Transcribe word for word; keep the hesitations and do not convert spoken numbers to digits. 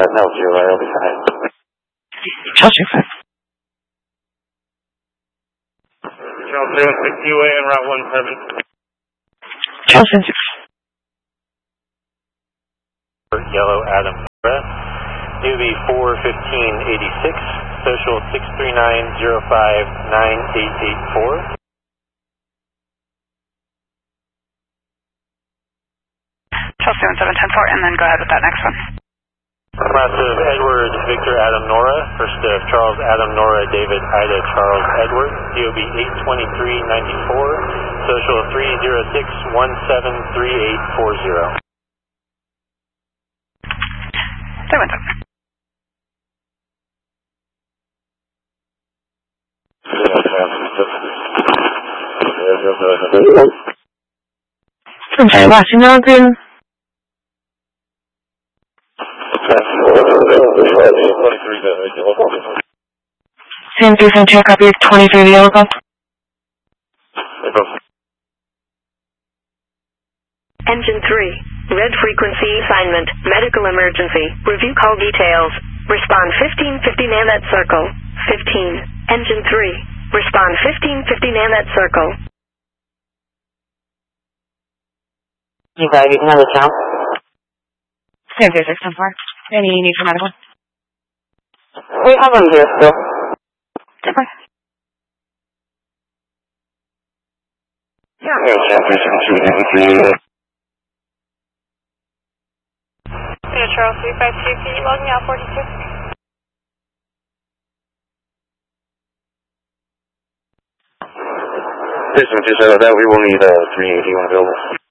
No, zero, I'll be fine. Charles zero five. Charles zero six, U A and route one seven. Charles zero six. Yellow Adam Nora, newbie four fifteen eighty-six, social six three nine zero five nine eight eight four. Charles seven seven ten four, and then go ahead with that next one. Massive Edward Victor Adam Nora, first of Charles Adam Nora David Ida Charles Edward, D O B eight twenty-three ninety-four, social three zero six one seven three eight four zero. That went up. Okay, Washington Mountain. San Susan, check up your twenty-three vehicle. Engine three, red frequency assignment, medical emergency, review call details, respond fifteen fifty man that circle, fifteen, engine three, respond fifteen fifty man that circle. You got another count? San Susan, ten four. Any need for medical? We have them here still. ten four. Yeah. Yeah, Charles three five two, can you log me out forty-two? This one, just out of that, we will need uh, three eighty-one available.